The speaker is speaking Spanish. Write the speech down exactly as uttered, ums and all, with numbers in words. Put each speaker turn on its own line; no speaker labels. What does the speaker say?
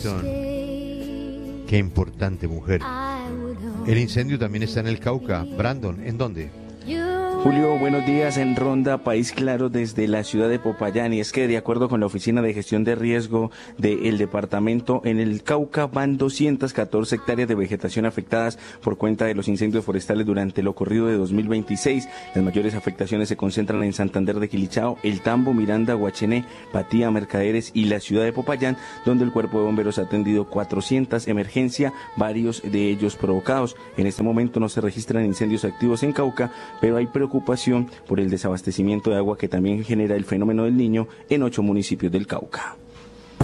Washington. Qué importante mujer. El incendio también está en el Cauca. Brandon, ¿en dónde?
Julio, buenos días. En Ronda, País Claro, desde la ciudad de Popayán. Y es que, de acuerdo con la Oficina de Gestión de Riesgo del departamento, en el Cauca van doscientas catorce hectáreas de vegetación afectadas por cuenta de los incendios forestales durante lo corrido de dos mil veintiséis. Las mayores afectaciones se concentran en Santander de Quilichao, El Tambo, Miranda, Guachené, Patía, Mercaderes y la ciudad de Popayán, donde el Cuerpo de Bomberos ha atendido cuatrocientas emergencias, varios de ellos provocados. En este momento no se registran incendios activos en Cauca, pero hay preocupación por el desabastecimiento de agua que también genera el fenómeno del Niño en ocho municipios del Cauca.